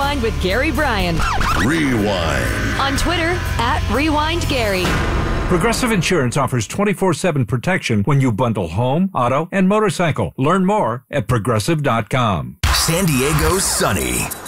Rewind with Gary Bryan. Rewind. On Twitter, @RewindGary. Progressive Insurance offers 24/7 protection when you bundle home, auto, and motorcycle. Learn more at Progressive.com. San Diego's sunny.